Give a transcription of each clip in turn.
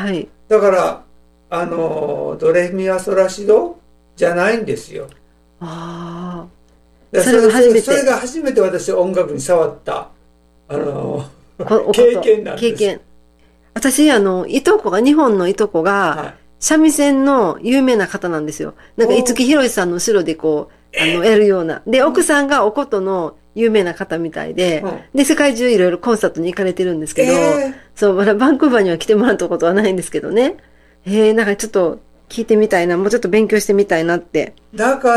はい。 だから、ドレミファソラシドじゃないんですよ。 ああ。 だからそれが初めて。 それが初めて私音楽に触った、 お経験なんです。 経験。私、いとこが、日本のいとこが、 はい。 三味線の有名な方なんですよ。なんか、五木ひろしさんの後ろでこう、やるような。で、奥さんがお琴の有名な方みたいで、で、世界中いろいろコンサートに行かれてるんですけど、そう、まだバンクーバーには来てもらったことはないんですけどね。なんかちょっと聞いてみたいな、もうちょっと勉強してみたいなって。 だから、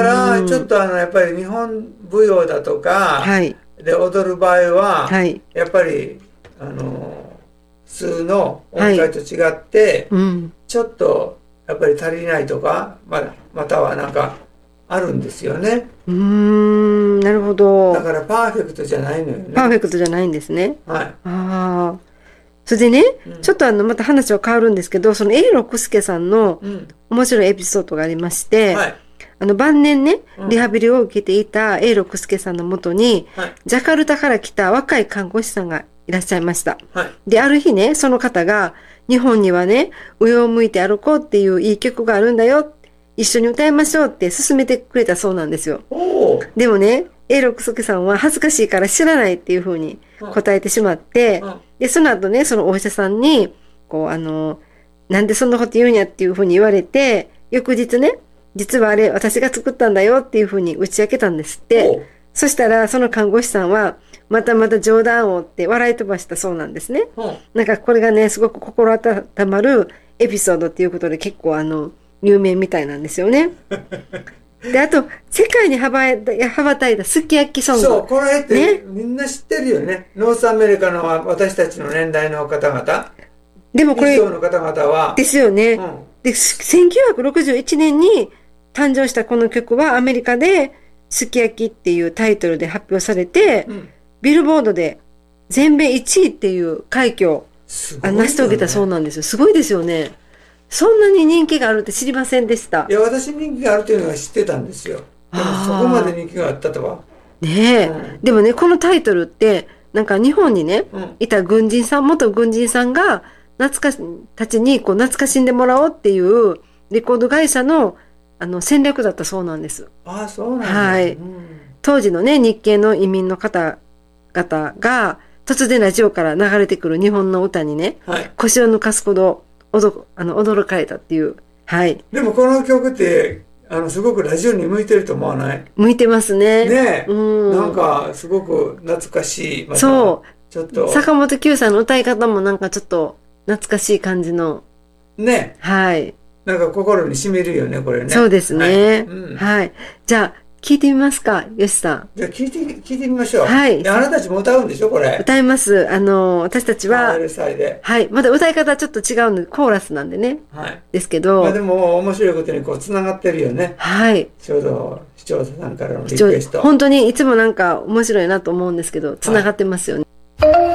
ちょっとやっぱり日本舞踊だとか、 はい。 で踊る場合は、 はい。 やっぱり、普通の音階と違って、 うん。 ちょっとやっぱり足りないとか、またはなんかあるんですよね。 なるほど。 だからパーフェクトじゃないのよね。 パーフェクトじゃないんですね。 はい。 ああ。それでね、ちょっとまた話は変わるんですけど、その永六輔さんの面白いエピソードがありまして、 はい。 晩年ね、リハビリを受けていた永六輔さんのもとに、 はい。 ジャカルタから来た若い看護師さんがいらっしゃいました。 はい。 で、ある日ね、その方が、日本にはね、上を向いて歩こうっていういい曲があるんだよ。一緒に歌いましょうって勧めてくれたそうなんですよ。 おー。 でもね、永六輔さんは恥ずかしいから知らないっていうふうに答えてしまって、で、その後ね、そのお医者さんに、こう、なんでそんなこと言うんやっていうふうに言われて、翌日ね、実はあれ私が作ったんだよっていうふうに打ち明けたんですって。そしたら、その看護師さんは、またまた冗談をって笑い飛ばしたそうなんですね。なんかこれがね、すごく心温まるエピソードっていうことで結構有名みたいなんですよね。で、あと、世界に羽ばたいたすき焼きソング。 そう、これってみんな知ってるよね。ノースアメリカの私たちの年代の方々。 でもこれ、 以上の方々は。 ですよね。で、1961年に誕生したこの曲はアメリカですき焼きっていうタイトルで発表されて、ビルボードで全米1位っていう快挙を成し遂げたそうなんですよ。すごいですよね。そんなに人気があるって知りませんでした。 いや、私人気があるというのは知ってたんですよ。でもそこまで人気があったとは。 ねえ。でもね、このタイトルって、なんか日本にね、いた元軍人さんが、たちにこう懐かしんでもらおうっていうレコード会社の戦略だったそうなんです。 ああ、そうなんだ。 はい。当時のね、日系の移民の方々が、突然ラジオから流れてくる日本の歌にね、腰を抜かすほど驚かれたっていう。はい。 でもこの曲って、すごくラジオに向いてると思わない？ 向いてますね。 ねえ。なんか、すごく懐かしい。 そう。 ちょっと。 坂本九さんの歌い方もなんかちょっと懐かしい感じの。 ね。 はい。 なんか心に染みるよね、これね。 そうですね。はい。じゃあ、聞いてみますか、よしさん。 じゃあ聞いてみましょう。 はい。 あなたたちも歌うんでしょ、これ。 歌います。私たちは、はい。まだ歌い方ちょっと違うので、コーラスなんでね。はい。ですけど。 まあでも、面白いことにこう、つながってるよね。 はい。 ちょうど、視聴者さんからのリクエスト。 本当にいつもなんか面白いなと思うんですけど、つながってますよね。はい